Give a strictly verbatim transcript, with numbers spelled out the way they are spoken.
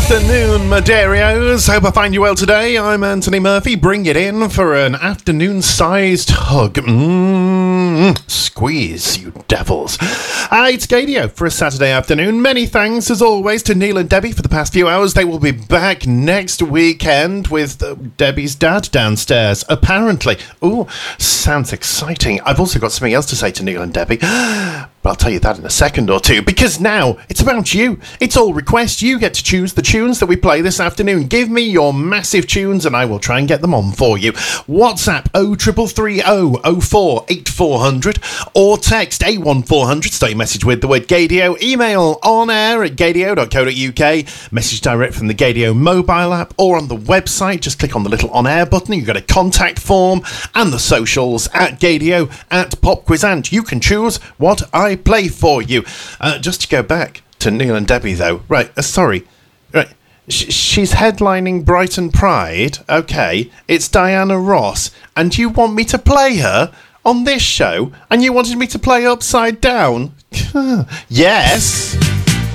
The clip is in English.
afternoon, Maderios. Hope I find you well today. I'm Anthony Murphy. Bring it in for an afternoon-sized hug. Mmm, squeeze, you devils. Uh, it's Gadio for a Saturday afternoon. Many thanks, as always, to Neil and Debbie for the past few hours. They will be back next weekend with uh, Debbie's dad downstairs, apparently. Ooh, sounds exciting. I've also got something else to say to Neil and Debbie. But I'll tell you that in a second or two, because now it's about you. It's all requests. You get to choose the tunes that we play this afternoon. Give me your massive tunes and I will try and get them on for you. WhatsApp oh three three oh oh four eight four hundred or text eight one four hundred. Start your message with the word Gadio. Email on air at gadio dot co dot uk. Message direct from the Gadio mobile app or on the website. Just click on the little on air button. You've got a contact form and the socials at Gadio, at Pop Quizant. You can choose what I play for you. Uh, just to go back to Neil and Debbie, though. Right, uh, sorry. Right, Sh- she's headlining Brighton Pride. Okay, it's Diana Ross. And you want me to play her on this show? And you wanted me to play Upside Down? Yes.